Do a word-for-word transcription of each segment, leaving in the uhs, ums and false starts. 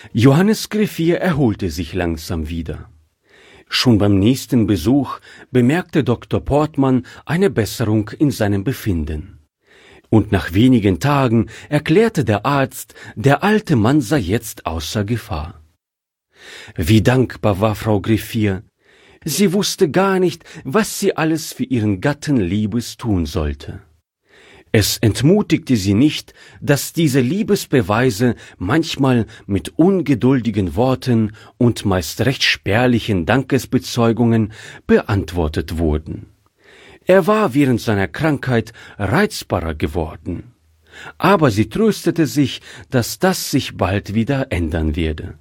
Johannes Griffier erholte sich langsam wieder. Schon beim nächsten Besuch bemerkte Doktor Portmann eine Besserung in seinem Befinden. Und nach wenigen Tagen erklärte der Arzt, der alte Mann sei jetzt außer Gefahr. Wie dankbar war Frau Griffier. Sie wusste gar nicht, was sie alles für ihren Gatten Liebes tun sollte. Es entmutigte sie nicht, dass diese Liebesbeweise manchmal mit ungeduldigen Worten und meist recht spärlichen Dankesbezeugungen beantwortet wurden. Er war während seiner Krankheit reizbarer geworden. Aber sie tröstete sich, dass das sich bald wieder ändern werde.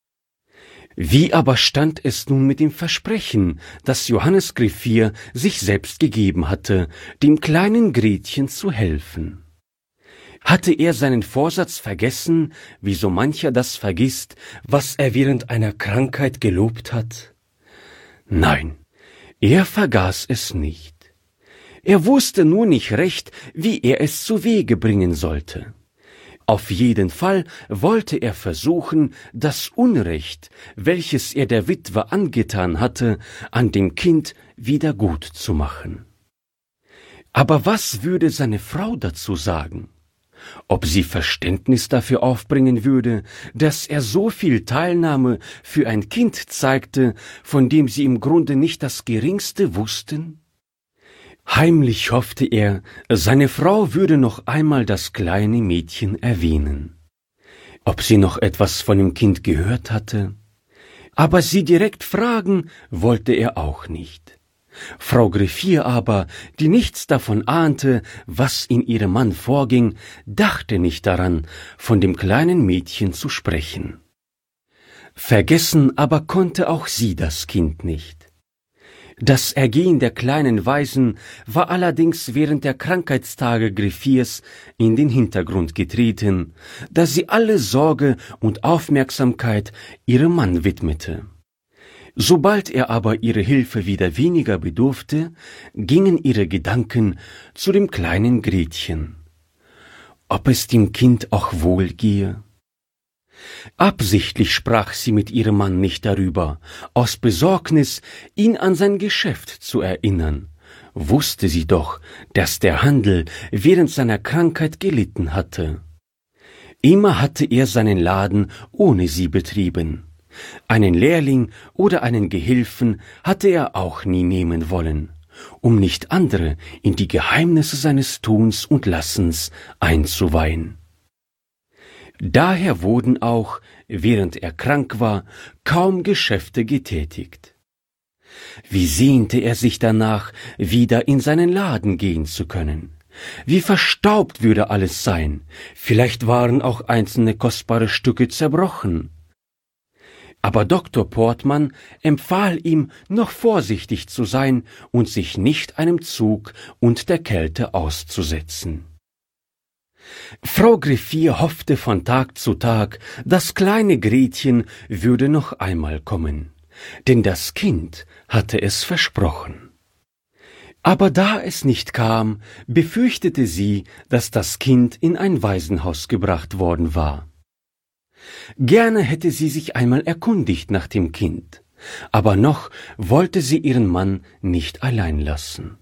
Wie aber stand es nun mit dem Versprechen, das Johannes Griffier sich selbst gegeben hatte, dem kleinen Gretchen zu helfen? Hatte er seinen Vorsatz vergessen, wie so mancher das vergisst, was er während einer Krankheit gelobt hat? Nein, er vergaß es nicht. Er wusste nur nicht recht, wie er es zu Wege bringen sollte. Auf jeden Fall wollte er versuchen, das Unrecht, welches er der Witwe angetan hatte, an dem Kind wieder gut zu machen. Aber was würde seine Frau dazu sagen? Ob sie Verständnis dafür aufbringen würde, dass er so viel Teilnahme für ein Kind zeigte, von dem sie im Grunde nicht das Geringste wussten? Heimlich hoffte er, seine Frau würde noch einmal das kleine Mädchen erwähnen. Ob sie noch etwas von dem Kind gehört hatte? Aber sie direkt fragen wollte er auch nicht. Frau Griffier aber, die nichts davon ahnte, was in ihrem Mann vorging, dachte nicht daran, von dem kleinen Mädchen zu sprechen. Vergessen aber konnte auch sie das Kind nicht. Das Ergehen der kleinen Waisen war allerdings während der Krankheitstage Griffiers in den Hintergrund getreten, da sie alle Sorge und Aufmerksamkeit ihrem Mann widmete. Sobald er aber ihre Hilfe wieder weniger bedurfte, gingen ihre Gedanken zu dem kleinen Gretchen. Ob es dem Kind auch wohl gehe? Absichtlich sprach sie mit ihrem Mann nicht darüber, aus Besorgnis, ihn an sein Geschäft zu erinnern. Wusste sie doch, dass der Handel während seiner Krankheit gelitten hatte. Immer hatte er seinen Laden ohne sie betrieben. Einen Lehrling oder einen Gehilfen hatte er auch nie nehmen wollen, um nicht andere in die Geheimnisse seines Tuns und Lassens einzuweihen. Daher wurden auch, während er krank war, kaum Geschäfte getätigt. Wie sehnte er sich danach, wieder in seinen Laden gehen zu können. Wie verstaubt würde alles sein, vielleicht waren auch einzelne kostbare Stücke zerbrochen. Aber Doktor Portmann empfahl ihm, noch vorsichtig zu sein und sich nicht einem Zug und der Kälte auszusetzen. Frau Griffier hoffte von Tag zu Tag, das kleine Gretchen würde noch einmal kommen, denn das Kind hatte es versprochen. Aber da es nicht kam, befürchtete sie, dass das Kind in ein Waisenhaus gebracht worden war. Gerne hätte sie sich einmal erkundigt nach dem Kind, aber noch wollte sie ihren Mann nicht allein lassen.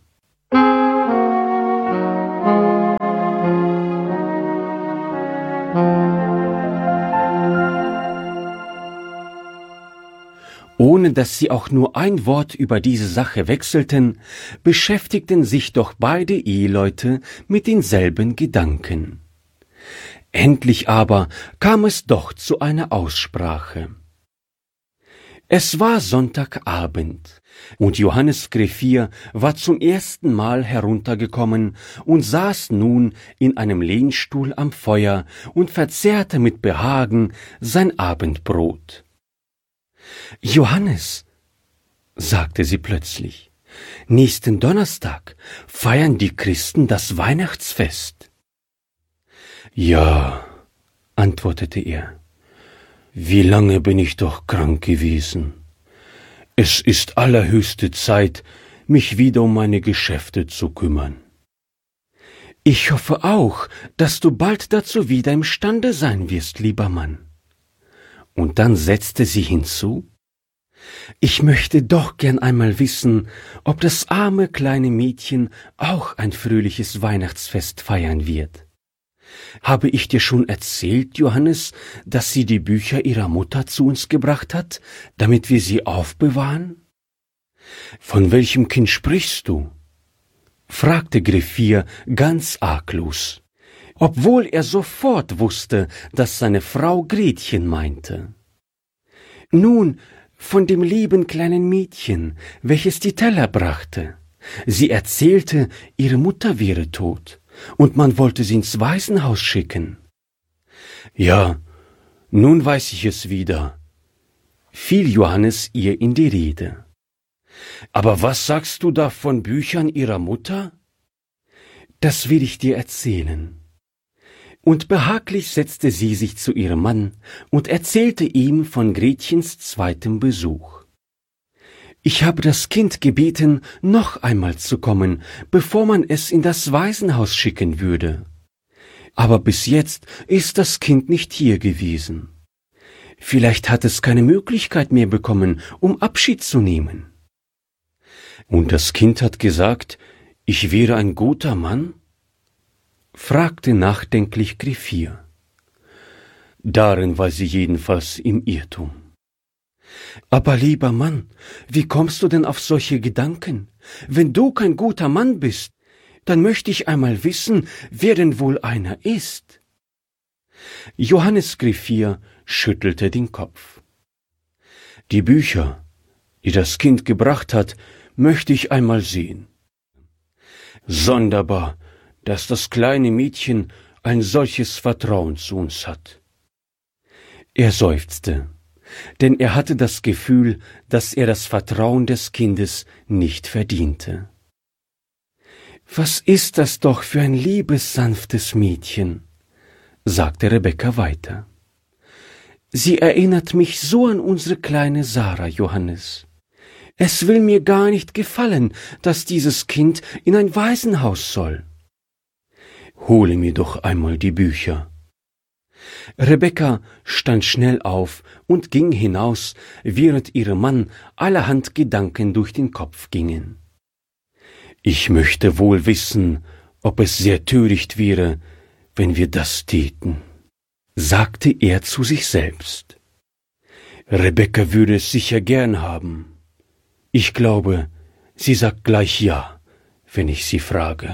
Ohne dass sie auch nur ein Wort über diese Sache wechselten, beschäftigten sich doch beide Eheleute mit denselben Gedanken. Endlich aber kam es doch zu einer Aussprache. Es war Sonntagabend, und Johannes Griffier war zum ersten Mal heruntergekommen und saß nun in einem Lehnstuhl am Feuer und verzehrte mit Behagen sein Abendbrot. »Johannes«, sagte sie plötzlich, »nächsten Donnerstag feiern die Christen das Weihnachtsfest.« »Ja«, antwortete er, »wie lange bin ich doch krank gewesen. Es ist allerhöchste Zeit, mich wieder um meine Geschäfte zu kümmern.« »Ich hoffe auch, dass du bald dazu wieder imstande sein wirst, lieber Mann.« Und dann setzte sie hinzu: »Ich möchte doch gern einmal wissen, ob das arme kleine Mädchen auch ein fröhliches Weihnachtsfest feiern wird. Habe ich dir schon erzählt, Johannes, dass sie die Bücher ihrer Mutter zu uns gebracht hat, damit wir sie aufbewahren?« »Von welchem Kind sprichst du?« fragte Griffier ganz arglos, obwohl er sofort wusste, dass seine Frau Gretchen meinte. »Nun, von dem lieben kleinen Mädchen, welches die Teller brachte. Sie erzählte, ihre Mutter wäre tot, und man wollte sie ins Waisenhaus schicken.« »Ja, nun weiß ich es wieder«, fiel Johannes ihr in die Rede. »Aber was sagst du da von Büchern ihrer Mutter?« »Das will ich dir erzählen.« Und behaglich setzte sie sich zu ihrem Mann und erzählte ihm von Gretchens zweitem Besuch. »Ich habe das Kind gebeten, noch einmal zu kommen, bevor man es in das Waisenhaus schicken würde. Aber bis jetzt ist das Kind nicht hier gewesen. Vielleicht hat es keine Möglichkeit mehr bekommen, um Abschied zu nehmen.« »Und das Kind hat gesagt, ich wäre ein guter Mann?« fragte nachdenklich Griffier. »Darin war sie jedenfalls im Irrtum.« »Aber lieber Mann, wie kommst du denn auf solche Gedanken? Wenn du kein guter Mann bist, dann möchte ich einmal wissen, wer denn wohl einer ist.« Johannes Griffier schüttelte den Kopf. »Die Bücher, die das Kind gebracht hat, möchte ich einmal sehen. Sonderbar, dass das kleine Mädchen ein solches Vertrauen zu uns hat.« Er seufzte, denn er hatte das Gefühl, dass er das Vertrauen des Kindes nicht verdiente. »Was ist das doch für ein liebes, sanftes Mädchen«, sagte Rebekka weiter. »Sie erinnert mich so an unsere kleine Sarah, Johannes. Es will mir gar nicht gefallen, dass dieses Kind in ein Waisenhaus soll.« »Hole mir doch einmal die Bücher.« Rebekka stand schnell auf und ging hinaus, während ihrem Mann allerhand Gedanken durch den Kopf gingen. »Ich möchte wohl wissen, ob es sehr töricht wäre, wenn wir das täten«, sagte er zu sich selbst. »Rebekka würde es sicher gern haben. Ich glaube, sie sagt gleich ja, wenn ich sie frage.«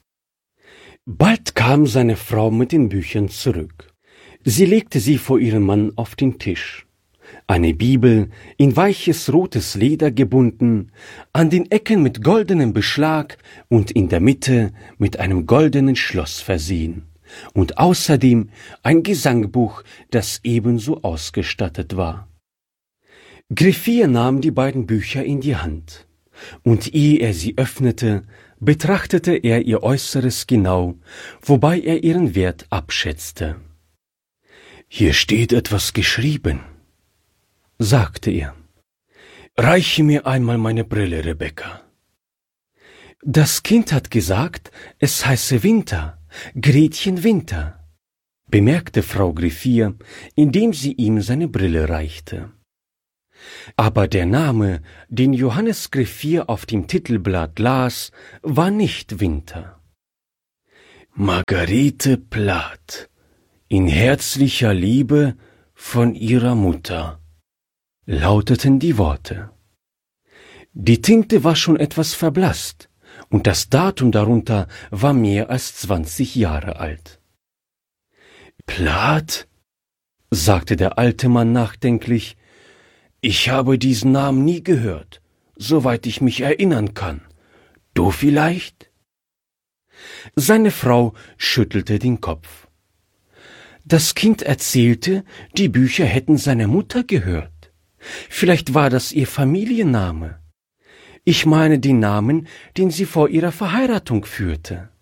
Bald kam seine Frau mit den Büchern zurück. Sie legte sie vor ihrem Mann auf den Tisch. Eine Bibel, in weiches rotes Leder gebunden, an den Ecken mit goldenem Beschlag und in der Mitte mit einem goldenen Schloss versehen, und außerdem ein Gesangbuch, das ebenso ausgestattet war. Griffier nahm die beiden Bücher in die Hand, und ehe er sie öffnete, betrachtete er ihr Äußeres genau, wobei er ihren Wert abschätzte. »Hier steht etwas geschrieben«, sagte er. »Reiche mir einmal meine Brille, Rebekka.« »Das Kind hat gesagt, es heiße Winter, Gretchen Winter«, bemerkte Frau Griffier, indem sie ihm seine Brille reichte. Aber der Name, den Johannes Griffier auf dem Titelblatt las, war nicht Winter. »Margarete Plath, in herzlicher Liebe von ihrer Mutter«, lauteten die Worte. Die Tinte war schon etwas verblasst, und das Datum darunter war mehr als zwanzig Jahre alt. »Plath«, sagte der alte Mann nachdenklich, »ich habe diesen Namen nie gehört, soweit ich mich erinnern kann. Du vielleicht?« Seine Frau schüttelte den Kopf. Das Kind erzählte, die Bücher hätten seiner Mutter gehört. Vielleicht war das ihr Familienname. Ich meine den Namen, den sie vor ihrer Verheiratung führte.